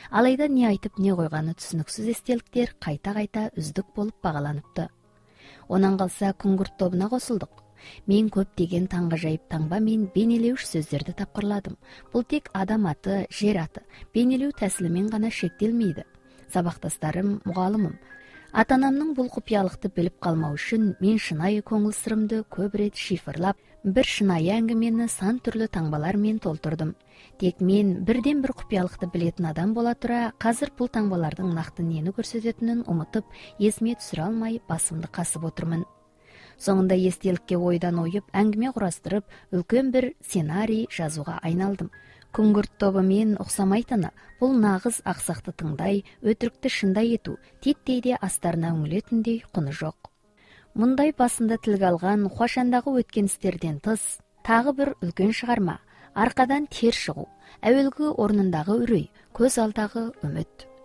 Алайда не айтып, не қойғаны түсініксіз естеліктер қайта-қайта үздік болып бағаланыпты. Онан қалса күңгірт тобына қосылдық. Мен көптеген таңғажайып таңба мен бейнелеуіш сөздерді тапқырладым. Бұл тек адам аты, жер аты, бейнелеу тәсілімен ғана шектелмейді. Сабақтастарым, мұғалымым. Ата-анамның бұл құпиялықты біліп қалмау үшін мен шынайы көңіл сырымды көп рет шифрлап, бір шынайы әңгімені сан түрлі таңбалармен толтырдым. Тек мен бірден бір құпиялықты білетін адам бола тұра, қазір бұл таңбалардың нақты нені көрсететінін ұмытып, есіме түсіре алмай басымды қасып отырмын. Соңында естелікке ойдан ойып, әңгіме құрастырып, үлкен бір сценарий жазуға айналдым. Күңгірт тобы мен ұқсамайтыны, бұл нағыз ақсақты тыңдай, өтірікті шындай ету, титтейде астарына үңілетіндей құны жоқ. Мұндай басында тілге алған Қошандағы өткен істерден тыс, тағы бір үлкен шығарма, арқадан тер шығу, әуелгі орнындағы үрей, көз алдағы үміт.